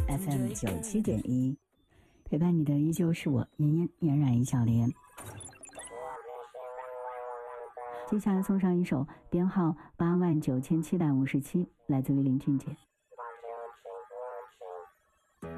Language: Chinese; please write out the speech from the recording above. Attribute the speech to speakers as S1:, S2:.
S1: FM97.1，陪伴你的依旧是我妍妍，嫣然一小莲。接下来送上一首编号89757，来自于林俊杰。